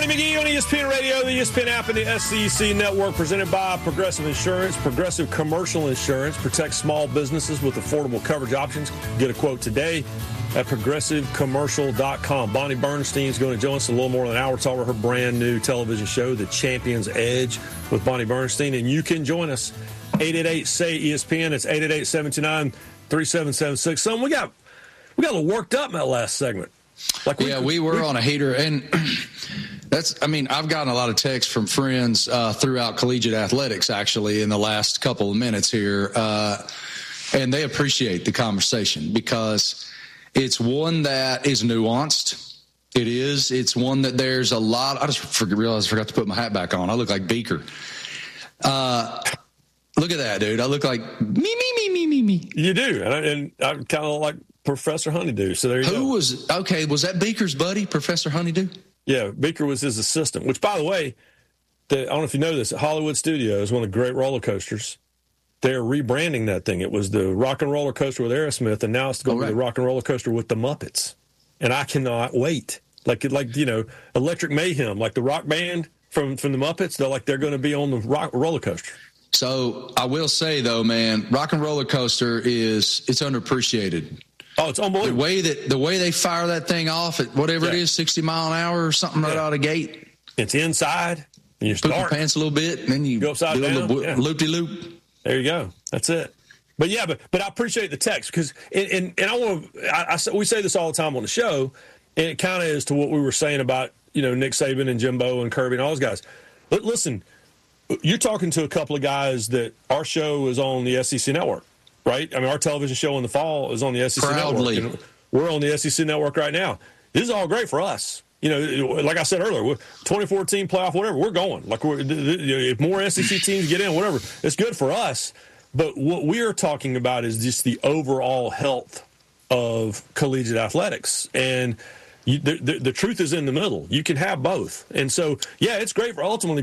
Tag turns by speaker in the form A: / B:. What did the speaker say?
A: McGee on ESPN Radio, the ESPN app, and the SEC Network, presented by Progressive Insurance. Progressive Commercial Insurance protects small businesses with affordable coverage options. Get a quote today at progressivecommercial.com. Bonnie Bernstein is going to join us in a little more than an hour. It's over her brand new television show, The Champion's Edge, with Bonnie Bernstein. And you can join us, 888-SAY-ESPN. It's 888-729-3776. Son, we got a little worked up in that last segment.
B: We were on a heater, and I've gotten a lot of texts from friends throughout collegiate athletics, actually, in the last couple of minutes here, and they appreciate the conversation because it's one that is nuanced. It is. It's one that there's a lot. I just realized I forgot to put my hat back on. I look like Beaker. Look at that, dude. I look like me.
A: You do, and I kind of like Professor Honeydew. So there you go.
B: Was that Beaker's buddy, Professor Honeydew?
A: Yeah, Beaker was his assistant, which, by the way, I don't know if you know this, Hollywood Studios, one of the great roller coasters, they're rebranding that thing. It was the Rock and Roller Coaster with Aerosmith, and now it's going to be the Rock and Roller Coaster with the Muppets. And I cannot wait. Like Electric Mayhem, like the rock band from the Muppets, they're going to be on the roller coaster.
B: So I will say, though, man, Rock and Roller Coaster it's underappreciated.
A: Oh, it's unbelievable.
B: The way they fire that thing off at whatever it is, 60 mile an hour or something right out of the gate.
A: It's inside. And you
B: put your pants a little bit, and then you
A: go upside down.
B: Loop-de-loop.
A: There you go. That's it. But yeah, but I appreciate the text because and I want to. We say this all the time on the show, and it kind of is to what we were saying about Nick Saban and Jimbo and Kirby and all those guys. But listen, you're talking to a couple of guys that our show is on the SEC Network. Right? I mean, our television show in the fall is on the SEC
B: Proudly.
A: Network. We're on the SEC Network right now. This is all great for us. Like I said earlier, 2014 playoff, whatever, we're going. If more SEC teams get in, whatever, it's good for us. But what we're talking about is just the overall health of collegiate athletics. And the truth is in the middle. You can have both. And so, yeah, it's great for ultimately